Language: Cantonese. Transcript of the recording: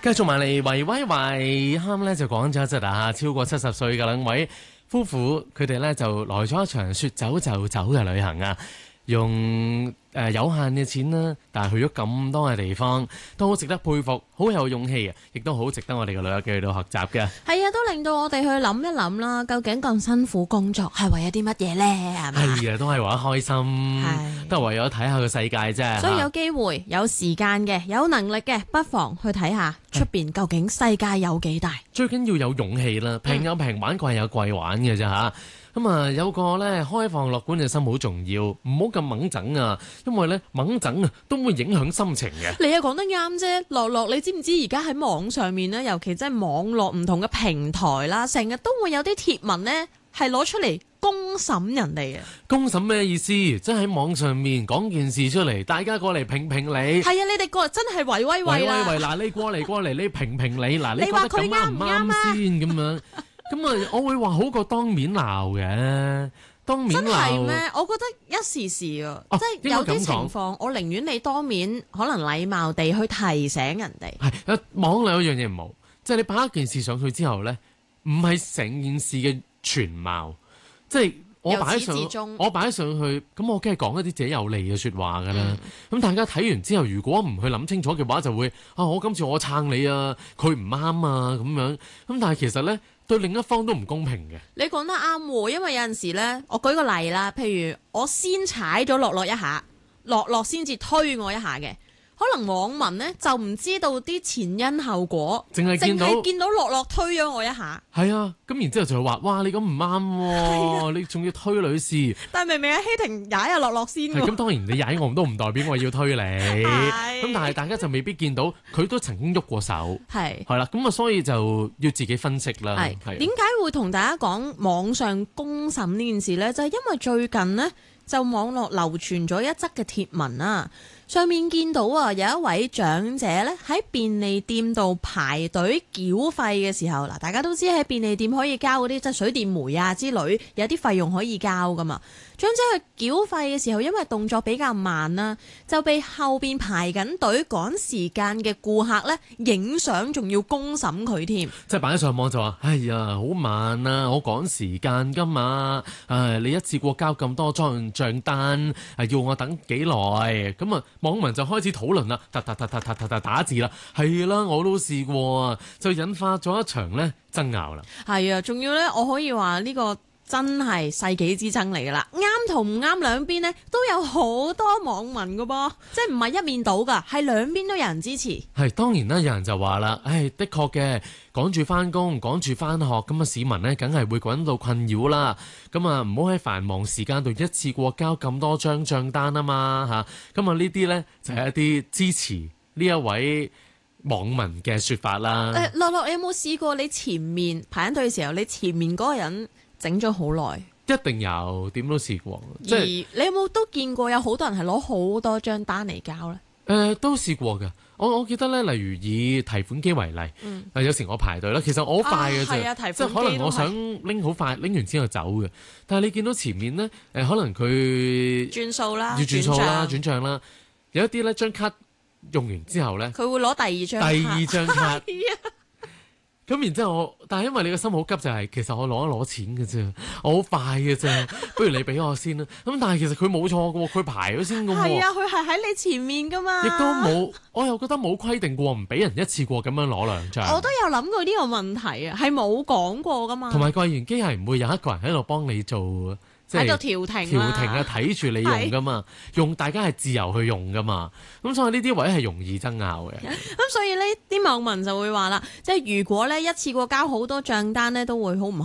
繼續埋嚟，喂喂喂，啱咧就講咗一則啊，超過70歲嘅兩位夫婦，佢哋咧就來咗一場說走就走嘅旅行啊，用有限嘅錢啦，但係去咗咁多嘅地方，都好值得佩服，好有勇氣啊，亦都好值得我哋嘅旅遊記去到學習嘅。 係啊，都令到我哋去諗一諗啦，究竟咁辛苦工作係為咗啲乜嘢咧？係咪？ 係啊，都係為咗開心，都係為咗睇下個世界啫。 所以有機會、有時間嘅、有能力嘅，不妨去睇下出邊究竟世界有幾大。 最緊要有勇氣啦，平有平玩，貴有貴玩嘅啫嚇。咁啊，有個咧開放樂觀嘅心好重要，唔好咁掹整啊，因為咧掹整啊都會影響心情嘅。 你又講得啱啫，樂樂，你知唔知而家喺網上面咧，尤其即係網絡唔同嘅平台啦，成日都會有啲貼文咧係攞出嚟公審人哋嘅。 公審咩意思？即係喺網上面講件事出嚟，大家過嚟評評理。 係啊，你哋過嚟真係喂喂喂啦！ 喂喂喂，嗱你過嚟，你評評理，嗱你覺得咁啱唔啱先咁樣？咁啊，我會話好過當面鬧嘅，當面鬧真係咩？我覺得一時時啊，即係有啲情況，我寧願你當面可能禮貌地去提醒人哋。 係網絡有樣嘢唔好，即係你擺一件事上去之後咧，唔係成件事嘅全貌，即係我擺上去，咁我梗係講一啲自己有利嘅説話㗎啦。咁大家睇完之後，如果唔去諗清楚嘅話，就會我今次我撐你啊，佢唔啱啊咁樣。咁但係其實咧，對另一方都唔公平嘅。 你講得啱喎，因為有陣時咧，我舉個例啦，譬如我先踩咗樂樂一下，樂樂先至推我一下嘅。可能網民咧就唔知道啲前因後果，淨係見到樂樂推咗我一下。 係啊，咁然之後就話：哇，你咁唔啱喎，你仲要推女士。 但係明明係希婷踩下樂樂先喎。 咁當然你踩我都唔代表我要推你。咁但係大家就未必見到佢都曾經喐過手。係啦，咁啊，所以就要自己分析啦。 係點解會同大家講網上公審呢件事呢？就係因為最近呢，就網絡流傳咗一則嘅貼文啊。上面見到啊，有一位長者咧喺便利店度排隊繳費嘅時候，嗱，大家都知喺便利店可以交嗰啲即係水電煤啊之類，有啲費用可以交噶嘛。長者去繳費嘅時候，因為動作比較慢啦，就被後邊排緊隊趕時間嘅顧客咧影相，仲要公審佢添。 即係擺上網就話：哎呀，好慢啊！我趕時間噶嘛，你一次過交咁多張帳單，要我等幾耐？咁啊，網民就開始討論啦，打字啦，係啦，我都試過啊，就引發咗一場咧爭拗啦。 係啊，仲要咧，我可以話呢個真係世紀之爭嚟㗎啦！啱同唔啱兩邊呢都有好多網民㗎噃，即係唔係一面倒㗎，係兩邊都有人支持。係當然啦，有人就話啦，的確嘅，趕住翻工，趕住翻學，咁啊市民呢梗係會感到困擾啦。咁啊唔好喺繁忙時間度一次過交咁多張帳單啊嘛嚇。咁啊呢啲呢就係一啲支持呢一位網民嘅説法啦。 樂樂，你有冇試過你前面排緊隊嘅時候，你前面嗰個人整咗好耐？ 一定有，點都試過。 而你有冇都見過有好多人係攞好多張單嚟交呢？ 都試過㗎。我記得咧，例如以提款機為例，有時我排隊啦，其實我好快嘅啫，即係可能我想拎好快，拎完之後走嘅。但係你見到前面呢，可能佢轉數啦， 要轉數啦，轉帳啦，有一啲咧張卡用完之後咧， 佢會攞第二張卡。 咁然之後但係因為你個心好急就係，其實我攞一攞錢嘅啫，我好快嘅啫，不如你俾我先啦。咁但係其實佢冇錯嘅喎，佢排咗先嘅喎。 係啊，佢係喺你前面噶嘛。 亦都冇，我又覺得冇規定過唔俾人一次過咁樣攞兩張。 我都有諗過呢個問題啊，係冇講過噶嘛。 同埋櫃員機係唔會有一個人喺度幫你做。 喺度調停啊，睇住你用噶嘛，用大家係自由去用噶嘛，咁所以呢啲位係容易爭拗嘅。 咁所以呢啲網民就會話啦，即係如果咧一次過交好多帳單咧，都會好唔